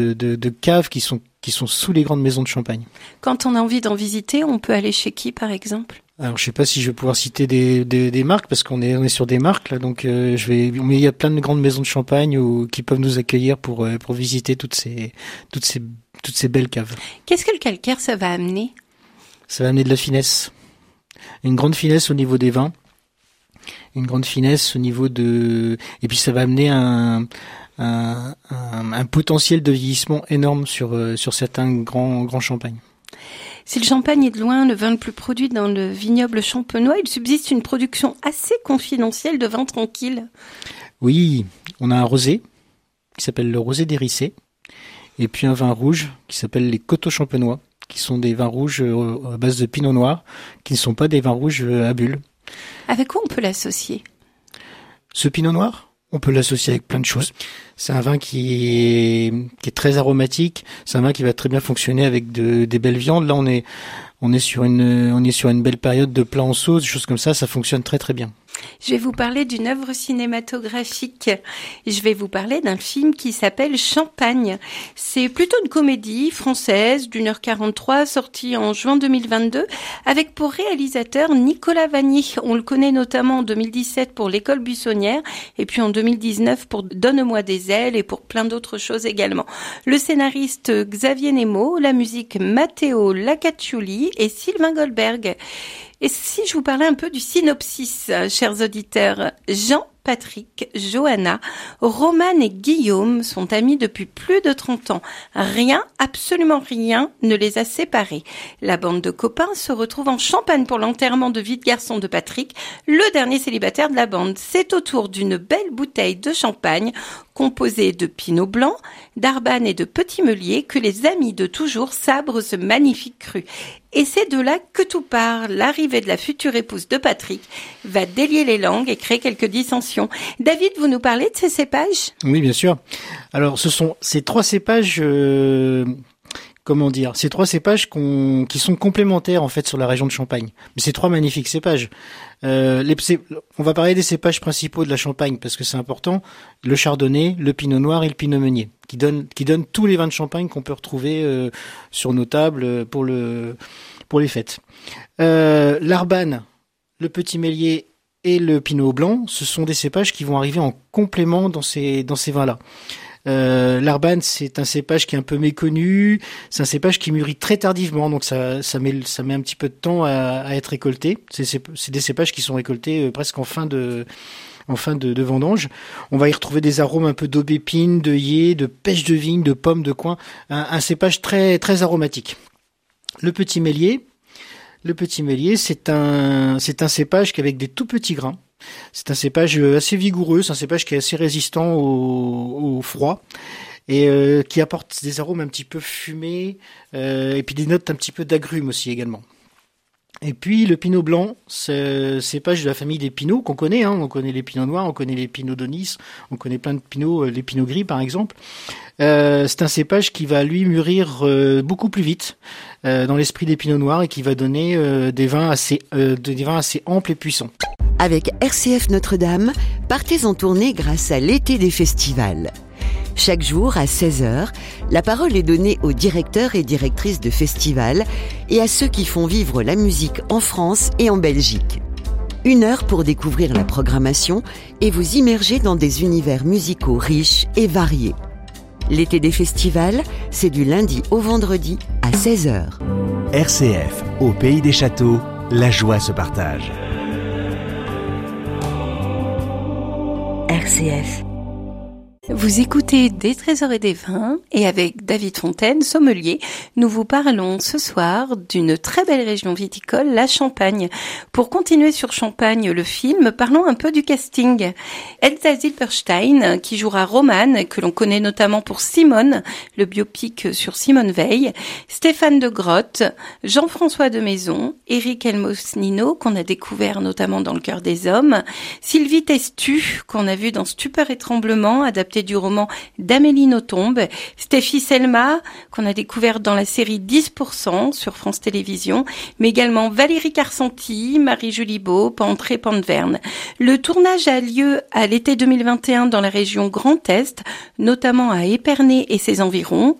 de caves qui sont sous les grandes maisons de champagne. Quand on a envie d'en visiter, on peut aller chez qui, par exemple ? Alors, je sais pas si je vais pouvoir citer des marques parce qu'on est sur des marques là, donc mais il y a plein de grandes maisons de champagne qui peuvent nous accueillir pour visiter toutes ces belles caves. Qu'est-ce que le calcaire ça va amener ? Ça va amener de la finesse, une grande finesse au niveau des vins, une grande finesse au niveau et puis ça va amener un potentiel de vieillissement énorme sur certains grands champagnes. Si le champagne est de loin le vin le plus produit dans le vignoble champenois, il subsiste une production assez confidentielle de vin tranquille. Oui, on a un rosé qui s'appelle le rosé d'Hérissé, et puis un vin rouge qui s'appelle les coteaux champenois, qui sont des vins rouges à base de pinot noir, qui ne sont pas des vins rouges à bulles. Avec quoi on peut l'associer ? Ce pinot noir ? On peut l'associer avec plein de choses. C'est un vin qui est très aromatique. C'est un vin qui va très bien fonctionner avec des belles viandes. Là, on est sur une belle période de plats en sauce, des choses comme ça. Ça fonctionne très très bien. Je vais vous parler d'une œuvre cinématographique. Je vais vous parler d'un film qui s'appelle Champagne. C'est plutôt une comédie française d'1h43 sortie en juin 2022 avec pour réalisateur Nicolas Vanier. On le connaît notamment en 2017 pour L'école buissonnière et puis en 2019 pour Donne-moi des ailes et pour plein d'autres choses également. Le scénariste Xavier Nemo, la musique Matteo Lacaccioli et Sylvain Goldberg. Et si je vous parlais un peu du synopsis, chers auditeurs, Jean, Patrick, Johanna, Romane et Guillaume sont amis depuis plus de 30 ans. Rien, absolument rien, ne les a séparés. La bande de copains se retrouve en Champagne pour l'enterrement de vie de garçon de Patrick, le dernier célibataire de la bande. C'est autour d'une belle bouteille de champagne composée de pinot blanc, d'arbane et de petit meunier que les amis de toujours sabrent ce magnifique cru. Et c'est de là que tout part. L'arrivée de la future épouse de Patrick va délier les langues et créer quelques dissensions. David, vous nous parlez de ces cépages ? Oui, bien sûr. Alors, ce sont ces trois cépages, ces trois cépages qui sont complémentaires en fait sur la région de Champagne. Mais c'est trois magnifiques cépages. On va parler des cépages principaux de la Champagne parce que c'est important. Le chardonnay, le pinot noir et le pinot meunier, qui donnent tous les vins de Champagne qu'on peut retrouver sur nos tables pour les fêtes. L'arbane, le petit meslier et le pinot blanc, ce sont des cépages qui vont arriver en complément dans ces vins-là. L'arbane, c'est un cépage qui est un peu méconnu, c'est un cépage qui mûrit très tardivement, donc ça met un petit peu de temps à être récolté. C'est des cépages qui sont récoltés presque en fin de vendange. On va y retrouver des arômes un peu d'aubépine, d'œillet, de pêche de vigne, de pommes, de coin, un cépage très très aromatique. Le petit meslier, c'est un cépage qui avec des tout petits grains. C'est un cépage assez vigoureux, c'est un cépage qui est assez résistant au froid et qui apporte des arômes un petit peu fumés et puis des notes un petit peu d'agrumes aussi également. Et puis le pinot blanc, c'est un cépage de la famille des pinots qu'on connaît, on connaît les pinots noirs, on connaît les pinots d'Aunis, on connaît plein de pinots, les pinots gris par exemple. C'est un cépage qui va lui mûrir beaucoup plus vite dans l'esprit des pinots noirs et qui va donner des vins assez amples et puissants. Avec RCF Notre-Dame, partez en tournée grâce à l'été des festivals. Chaque jour, à 16h, la parole est donnée aux directeurs et directrices de festivals et à ceux qui font vivre la musique en France et en Belgique. 1 heure pour découvrir la programmation et vous immerger dans des univers musicaux riches et variés. L'été des festivals, c'est du lundi au vendredi à 16h. RCF, au pays des châteaux, la joie se partage. RCF. Vous écoutez Des Trésors et des Vins et avec David Fontaine, sommelier, nous vous parlons ce soir d'une très belle région viticole, la Champagne. Pour continuer sur Champagne, le film, parlons un peu du casting. Elsa Zilberstein, qui jouera Romane, que l'on connaît notamment pour Simone, le biopic sur Simone Veil, Stéphane de Grotte, Jean-François de Maison, Éric Elmosnino, qu'on a découvert notamment dans Le Cœur des Hommes, Sylvie Testu, qu'on a vu dans Stupeur et Tremblement, adapté adapté du roman d'Amélie Nothomb. Stéphie Selma, qu'on a découvert dans la série 10% sur France Télévisions, mais également Valérie Carcenti, Marie-Julie Beau, Pantré Panverne. Le tournage a lieu à l'été 2021 dans la région Grand Est, notamment à Épernay et ses environs.